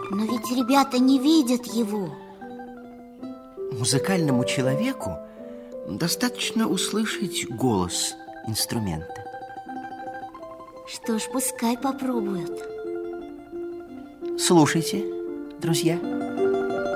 Но ведь ребята не видят его. Музыкальному человеку достаточно услышать голос инструмента. Что ж, пускай попробуют. Слушайте, друзья.